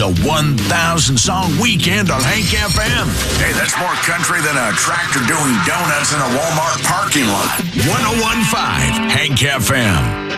The 1,000-song weekend on Hank FM. Hey, that's more country than a tractor doing donuts in a Walmart parking lot. 101.5 Hank FM.